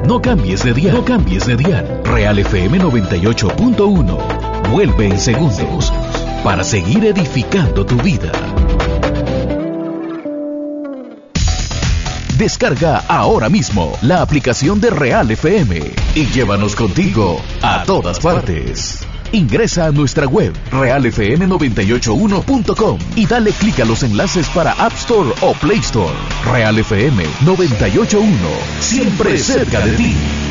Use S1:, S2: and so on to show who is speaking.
S1: No cambies de dial. No cambies de dial. Real FM 98.1. Vuelve en segundos para seguir edificando tu vida. Descarga ahora mismo la aplicación de Real FM y llévanos contigo a todas partes. Ingresa a nuestra web realfm981.com y dale clic a los enlaces para App Store o Play Store. Real FM 981, siempre cerca de ti.